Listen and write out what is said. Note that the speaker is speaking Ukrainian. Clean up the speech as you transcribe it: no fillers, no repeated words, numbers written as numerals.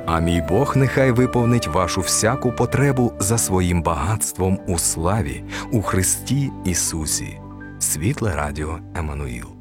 А мій Бог нехай виповнить вашу всяку потребу за своїм багатством у славі, у Христі Ісусі. Світле Радіо Еммануїл.